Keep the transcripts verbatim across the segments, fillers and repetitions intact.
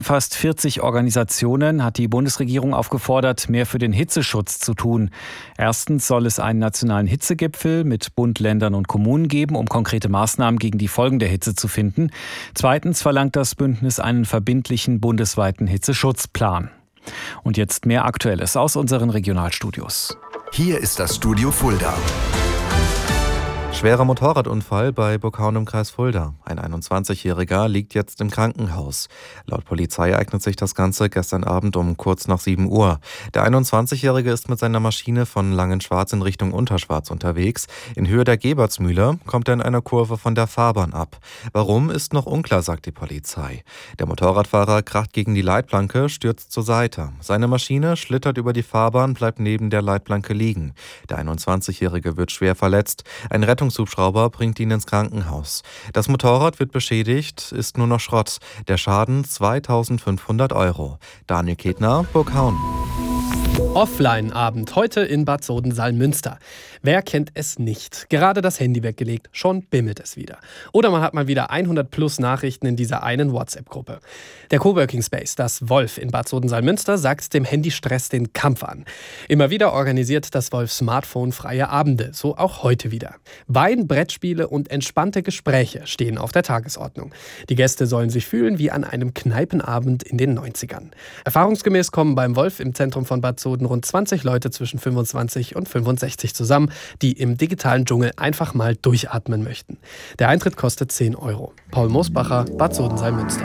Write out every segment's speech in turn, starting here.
Fast vierzig Organisationen hat die Bundesregierung aufgefordert, mehr für den Hitzeschutz zu tun. Erstens soll es einen nationalen Hitzegipfel mit Bund, Ländern und Kommunen geben, um konkrete Maßnahmen gegen die Folgen der Hitze zu finden. Zweitens verlangt das Bündnis einen verbindlichen bundesweiten Hitzeschutzplan. Und jetzt mehr Aktuelles aus unseren Regionalstudios. Hier ist das Studio Fulda. Schwerer Motorradunfall bei Burghaun im Kreis Fulda. Ein einundzwanzigjähriger liegt jetzt im Krankenhaus. Laut Polizei ereignet sich das Ganze gestern Abend um kurz nach sieben Uhr. Der einundzwanzigjährige ist mit seiner Maschine von Langenschwarz in Richtung Unterschwarz unterwegs. In Höhe der Gebertsmühle kommt er in einer Kurve von der Fahrbahn ab. Warum, ist noch unklar, sagt die Polizei. Der Motorradfahrer kracht gegen die Leitplanke, stürzt zur Seite. Seine Maschine schlittert über die Fahrbahn, bleibt neben der Leitplanke liegen. Der einundzwanzigjährige wird schwer verletzt. Ein Rettungshubschrauber bringt ihn ins Krankenhaus. Das Motorrad wird beschädigt, ist nur noch Schrott. Der Schaden zweitausendfünfhundert Euro. Daniel Ketner, Burghaun. Offline-Abend heute in Bad Soden-Salmünster. Wer kennt es nicht? Gerade das Handy weggelegt, schon bimmelt es wieder. Oder man hat mal wieder hundert plus Nachrichten in dieser einen WhatsApp-Gruppe. Der Coworking Space, das Wolf in Bad Soden-Salmünster, sagt dem Handystress den Kampf an. Immer wieder organisiert das Wolf Smartphone-freie Abende, so auch heute wieder. Wein, Brettspiele und entspannte Gespräche stehen auf der Tagesordnung. Die Gäste sollen sich fühlen wie an einem Kneipenabend in den neunzigern. Erfahrungsgemäß kommen beim Wolf im Zentrum von Bad Soden rund zwanzig Leute zwischen fünfundzwanzig und fünfundsechzig zusammen, die im digitalen Dschungel einfach mal durchatmen möchten. Der Eintritt kostet zehn Euro. Paul Moosbacher, Bad Soden-Salmünster.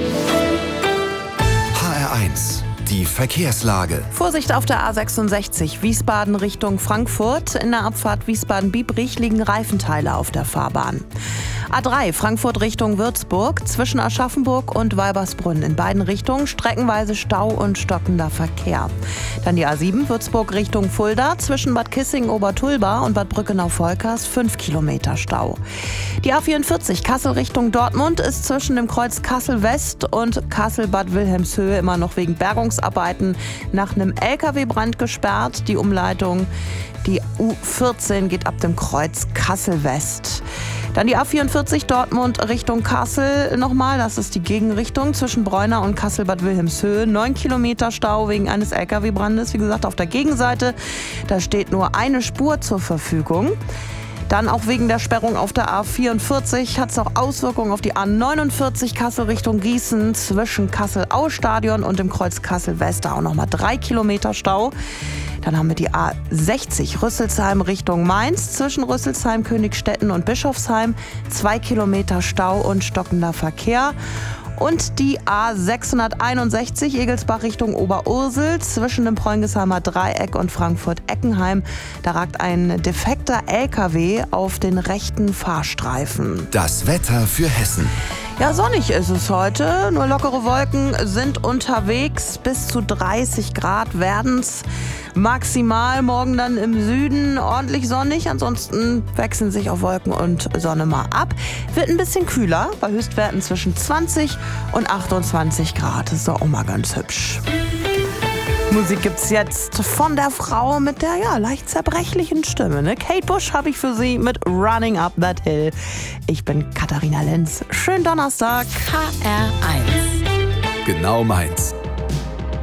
H R eins. Die Verkehrslage. Vorsicht auf der A sechsundsechzig, Wiesbaden Richtung Frankfurt. In der Abfahrt Wiesbaden-Biebrich liegen Reifenteile auf der Fahrbahn. A drei, Frankfurt Richtung Würzburg, zwischen Aschaffenburg und Weibersbrunn. In beiden Richtungen streckenweise Stau und stockender Verkehr. Dann die A sieben, Würzburg Richtung Fulda, zwischen Bad Kissingen-Obertulba und Bad Brückenau-Volkers, fünf Kilometer Stau. Die A vierundvierzig, Kassel Richtung Dortmund, ist zwischen dem Kreuz Kassel-West und Kassel-Bad Wilhelmshöhe immer noch wegen Bergungsarbeiten nach einem L K W-Brand gesperrt. Die Umleitung, die U vierzehn, geht ab dem Kreuz Kassel-West. Dann die A vierundvierzig Dortmund Richtung Kassel nochmal, das ist die Gegenrichtung zwischen Bräuna und Kassel-Bad Wilhelmshöhe. Neun Kilometer Stau wegen eines L K W-Brandes. Wie gesagt, auf der Gegenseite, da steht nur eine Spur zur Verfügung. Dann auch wegen der Sperrung auf der A vierundvierzig hat es auch Auswirkungen auf die A neunundvierzig Kassel Richtung Gießen zwischen Kassel-Aue-Stadion und dem Kreuz Kassel-West. Da auch nochmal drei Kilometer Stau. Dann haben wir die A sechzig Rüsselsheim Richtung Mainz zwischen Rüsselsheim, Königstetten und Bischofsheim. Zwei Kilometer Stau und stockender Verkehr. Und die A sechshunderteinundsechzig Egelsbach Richtung Oberursel zwischen dem Preungesheimer Dreieck und Frankfurt-Eckenheim. Da ragt ein defekter L K W auf den rechten Fahrstreifen. Das Wetter für Hessen. Ja, sonnig ist es heute. Nur lockere Wolken sind unterwegs. Bis zu dreißig Grad werden's. Maximal morgen dann im Süden ordentlich sonnig. Ansonsten wechseln sich auch Wolken und Sonne mal ab. Wird ein bisschen kühler, bei Höchstwerten zwischen zwanzig und achtundzwanzig Grad. Das ist doch auch mal ganz hübsch. Musik gibt's jetzt von der Frau mit der ja leicht zerbrechlichen Stimme. Ne? Kate Bush habe ich für Sie mit Running Up That Hill. Ich bin Katharina Lenz. Schönen Donnerstag. H R eins. Genau meins.